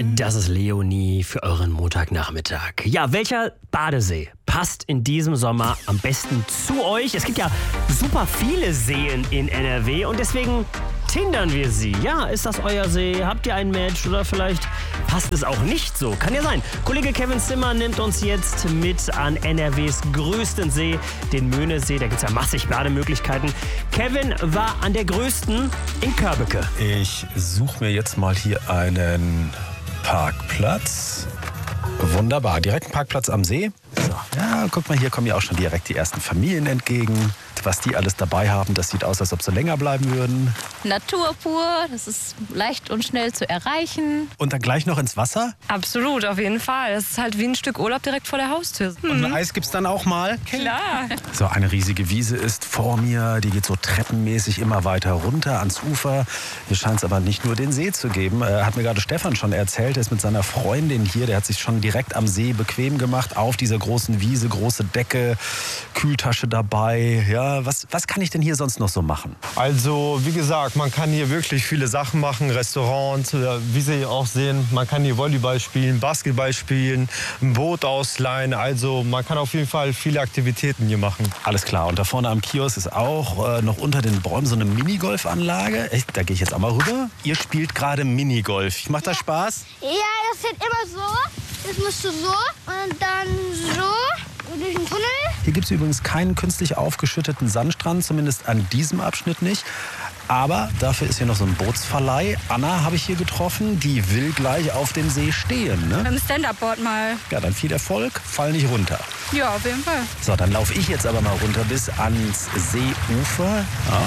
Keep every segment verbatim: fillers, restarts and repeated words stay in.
Das ist Leonie für euren Montagnachmittag. Ja, welcher Badesee passt in diesem Sommer am besten zu euch? Es gibt ja super viele Seen in N R W und deswegen tindern wir sie. Ja, ist das euer See? Habt ihr ein Match oder vielleicht passt es auch nicht so? Kann ja sein. Kollege Kevin Zimmer nimmt uns jetzt mit an N R Ws größten See, den Möhnesee. Da gibt es ja massig Bademöglichkeiten. Kevin war an der größten in Körbeke. Ich suche mir jetzt mal hier einen Parkplatz. Wunderbar, direkt ein Parkplatz am See. So, ja, guck mal, hier kommen ja auch schon direkt die ersten Familien entgegen. Was die alles dabei haben, das sieht aus, als ob sie länger bleiben würden. Natur pur, das ist leicht und schnell zu erreichen. Und dann gleich noch ins Wasser? Absolut, auf jeden Fall. Das ist halt wie ein Stück Urlaub direkt vor der Haustür. Mhm. Und ein Eis gibt's dann auch mal? Klar. So, eine riesige Wiese ist vor mir. Die geht so treppenmäßig immer weiter runter ans Ufer. Hier scheint es aber nicht nur den See zu geben. Äh, hat mir gerade Stefan schon erzählt. Er ist mit seiner Freundin hier. Der hat sich schon direkt am See bequem gemacht. Auf dieser großen Wiese, große Decke, Kühltasche dabei. Ja, was, was kann ich denn hier sonst noch so machen? Also, wie gesagt, man kann hier wirklich viele Sachen machen. Restaurants, wie Sie auch sehen. Man kann hier Volleyball spielen, Basketball spielen, ein Boot ausleihen. Also, man kann auf jeden Fall viele Aktivitäten hier machen. Alles klar. Und da vorne am Kiosk ist auch äh, noch unter den Bäumen so eine Minigolfanlage. Echt, da gehe ich jetzt auch mal rüber. Ihr spielt gerade Minigolf. Macht das Spaß? Ja, das geht immer so. Das musst du so und dann so durch den Tunnel. Hier gibt es übrigens keinen künstlich aufgeschütteten Sandstrand, zumindest an diesem Abschnitt nicht. Aber dafür ist hier noch so ein Bootsverleih. Anna habe ich hier getroffen, die will gleich auf dem See stehen. Ne? Beim Stand-Up-Board mal. Ja, dann viel Erfolg, fall nicht runter. Ja, auf jeden Fall. So, dann laufe ich jetzt aber mal runter bis ans Seeufer. Ja.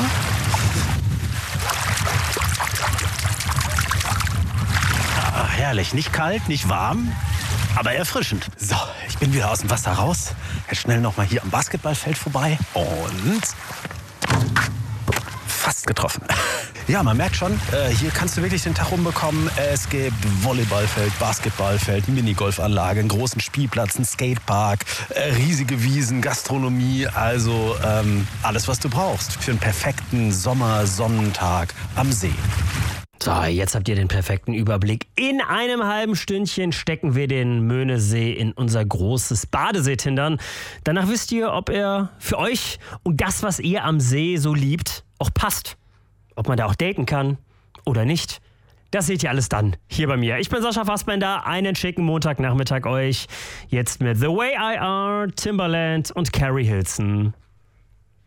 Ah, herrlich, nicht kalt, nicht warm, aber erfrischend. So, ich bin wieder aus dem Wasser raus. Jetzt schnell noch mal hier am Basketballfeld vorbei und fast getroffen. Ja, man merkt schon, äh, hier kannst du wirklich den Tag rumbekommen. Es gibt Volleyballfeld, Basketballfeld, Minigolfanlage, einen großen Spielplatz, einen Skatepark, äh, riesige Wiesen, Gastronomie. Also ähm, alles, was du brauchst für einen perfekten Sommersonnentag am See. So, jetzt habt ihr den perfekten Überblick. In einem halben Stündchen stecken wir den Möhnesee in unser großes Badeseetindern. Danach wisst ihr, ob er für euch und das, was ihr am See so liebt, auch passt. Ob man da auch daten kann oder nicht. Das seht ihr alles dann hier bei mir. Ich bin Sascha Fassbender. Einen schicken Montagnachmittag euch. Jetzt mit The Way I Are, Timbaland und Carrie Hilson.